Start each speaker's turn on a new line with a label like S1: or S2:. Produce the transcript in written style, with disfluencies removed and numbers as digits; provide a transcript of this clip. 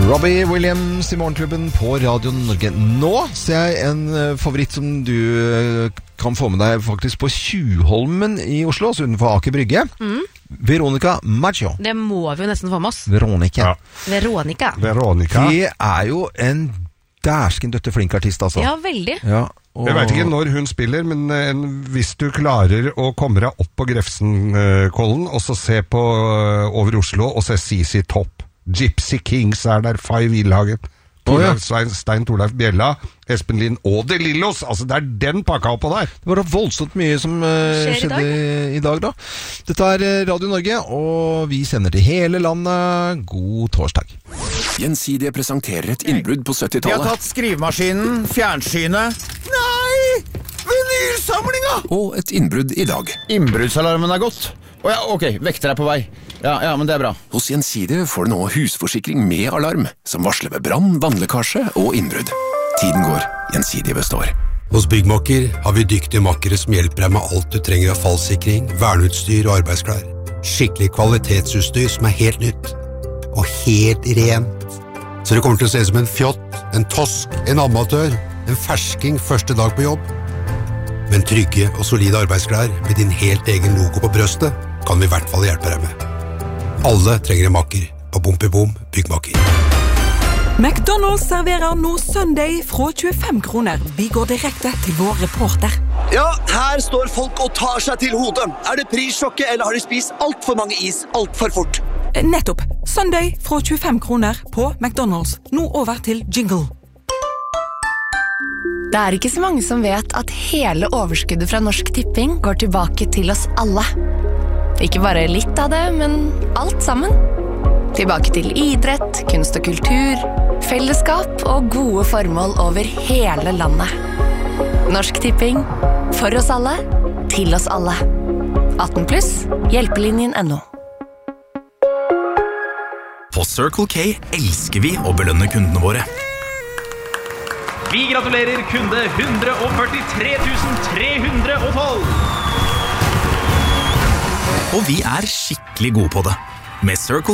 S1: Robbie Williams I Morgenklubben på Radio Norge. Nå ser jeg en favoritt som du kan få med deg faktisk på Tjuvholmen I Oslo, altså utenfor Aker Brygge. Veronica Maggio.
S2: Det må vi jo nesten få med oss.
S1: Veronica.
S2: Veronica.
S1: Det jo en dærsken døtte flink artist, altså.
S2: Ja, veldig.
S1: Ja, og...
S3: Jeg vet ikke når hun spiller, men hvis du klarer å komme deg opp på Grefsenkollen, og så se på over Oslo, og se CC Topp. Gypsy Kings der, Fay Wilhagen, Stein Torleif Bjella, Espen Lind og De Lillos. Altså, det den pakka oppå der.
S1: Det var voldsomt mye som skjedde I dag da. Dette Radio Norge, og vi sender til hele landet. God torsdag.
S4: Gjensidige presenterer et innbrudd på 70-tallet.
S5: Vi har tatt skrivemaskinen, fjernsynet. Nei! Vinylsamlinga!
S4: Og et innbrudd I dag.
S5: Innbruddsalarmen gått. Ok, vekter på vei. Ja, men det bra.
S4: Hos Gjensidige får du nå husforsikring med alarm, som varsler ved brann, vannlekkasje og innbrudd. Tiden går, Gjensidige består.
S6: Hos Byggmakker har vi dyktige makkere som hjelper deg med alt du trenger av fallsikring, verneutstyr og arbeidsklær. Skikkelig kvalitetsutstyr som helt nytt. Og helt rent. Så det kommer til å se som en fjott, en tosk, en amatør, en fersking første dag på jobb. Men trygge og solide arbeidsklær med din helt egen logo på brøstet kan vi I hvert fall hjelpe deg med. Alle trenger en makker på Bompibom Byggmakker.
S7: McDonald's serverer nå Sunday fra 25 kroner. Vi går direkte til vår reporter.
S8: Ja, her står folk og tar seg til hodet. Det prissjokket, eller har de spist alt for mange is, alt for fort?
S7: Nettopp. Sunday fra 25 kroner på McDonald's. Nå over til jingle.
S9: Det ikke så mange som vet at hele overskuddet fra Norsk Tipping går tilbake til oss alle. Ikke bare litt av det, men alt sammen. Tilbake til idrett, kunst og kultur, fellesskap og gode formål over hele landet. Norsk Tipping, for oss alle, til oss alle. 18+, hjelpelinjen.no.
S10: På Circle K elsker vi å belønne kundene våre.
S11: Vi gratulerer kunde 143 312.
S10: Og vi skikkelig gode på det. Med Circle